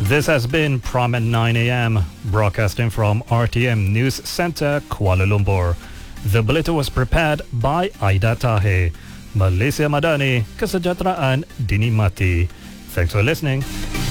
This has been Prom at 9 a.m., broadcasting from RTM News Center, Kuala Lumpur. The bulletin was prepared by Aida Tahe. Malaysia Madani, Kesejahteraan Dinikmati. Thanks for listening.